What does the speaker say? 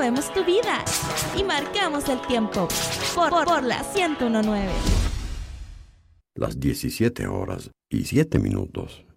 movemos tu vida y marcamos el tiempo por la 101.9. Las 17:07 minutos.